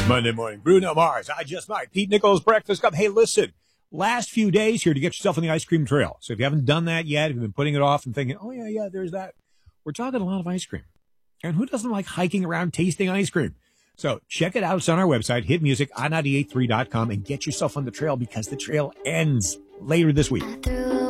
Monday morning, Bruno Mars, I Just Might, Pete Nichols, Breakfast Club. Hey, listen, last few days here to get yourself on the ice cream trail. So if you haven't done that yet, if you've been putting it off and thinking, oh, yeah, there's that. We're talking a lot of ice cream. And who doesn't like hiking around tasting ice cream? So check it out. It's on our website, hitmusic, i983.com, and get yourself on the trail because the trail ends later this week.